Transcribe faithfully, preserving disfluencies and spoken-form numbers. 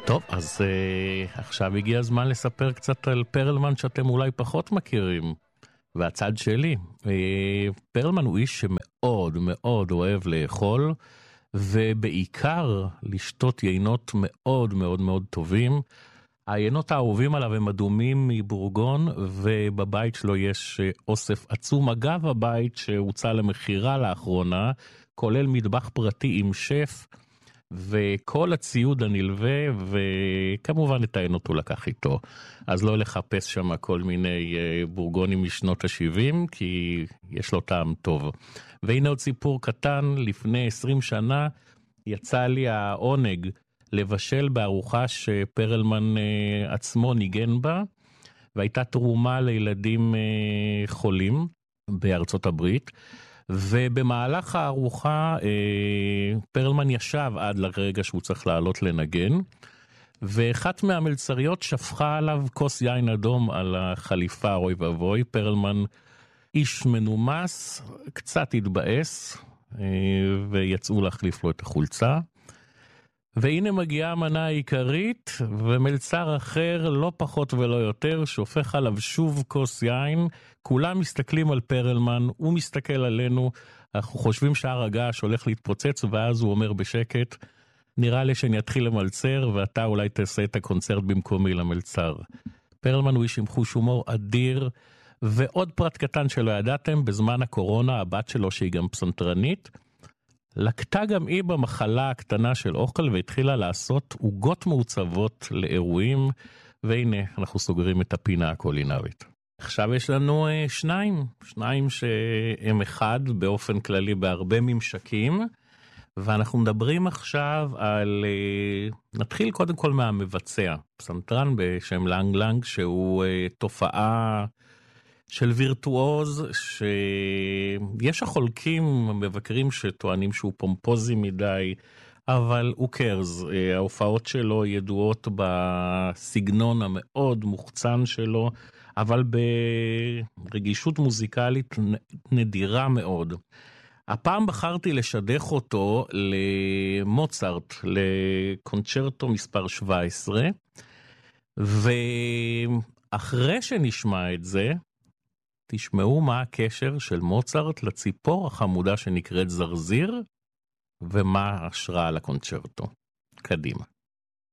טוב, אז uh, עכשיו הגיע הזמן לספר קצת על פרלמן שאתם אולי פחות מכירים. והצד שלי, uh, פרלמן הוא איש שמאוד מאוד אוהב לאכול, ובעיקר לשתות יינות מאוד מאוד מאוד טובים. היינות האהובים עליו הם אדומים מבורגון, ובבית שלו יש אוסף עצום. אגב, הבית שהוצא למחירה לאחרונה, כולל מטבח פרטי עם שף, וכל הציוד הנלווה, וכמובן את היינות הוא לקח איתו. אז לא לחפש שם כל מיני בורגונים משנות ה-שבעים, כי יש לו טעם טוב. והנה עוד סיפור קטן, לפני עשרים שנה יצא לי העונג לבשל בארוחה שפרלמן עצמו ניגן בה, והייתה תרומה לילדים חולים בארצות הברית, ובמהלך הארוחה פרלמן ישב עד לרגע שהוא צריך לעלות לנגן, ואחת מהמלצריות שפכה עליו כוס יין אדום על החליפה, אוי ואבוי. פרלמן איש מנומס, קצת התבאס, ויצאו להחליף לו את החולצה. והנה מגיעה המנה העיקרית, ומלצר אחר, לא פחות ולא יותר, שופך עליו שוב כוס יין. כולם מסתכלים על פרלמן, הוא מסתכל עלינו, אנחנו חושבים שהר הגעש הולך להתפוצץ, ואז הוא אומר בשקט, נראה לי שאני אתחיל למלצר, ואתה אולי תעשה את הקונצרט במקומי למלצר. פרלמן הוא איש עם חוש הומור אדיר, ועוד פרט קטן שלא ידעתם, בזמן הקורונה, הבת שלו שהיא גם פסנתרנית, לקטה גם היא במחלה הקטנה של אוכל, והתחילה לעשות עוגות מעוצבות לאירועים, והנה אנחנו סוגרים את הפינה הקולינרית. עכשיו יש לנו שניים, שניים שהם אחד באופן כללי בהרבה ממשקים, ואנחנו מדברים עכשיו על, נתחיל קודם כל מהמבצע, פסנתרן בשם לנג לנג, שהוא תופעה של וירטואוז, שיש החולקים, מבקרים שטוענים שהוא פומפוזי מדי, אבל הוא קרז. ההופעות שלו ידועות בסגנון המאוד מוחצן שלו, אבל ברגישות מוזיקלית נדירה מאוד. הפעם בחרתי לשדך אותו למוצרט, לקונצ'רטו מספר שבע עשרה, ואחרי שנשמע את זה, תשמעו מה הקשר של מוצרט לציפור החמודה שנקראת זרזיר, ומה ההשראה לקונצ'רטו. קדימה.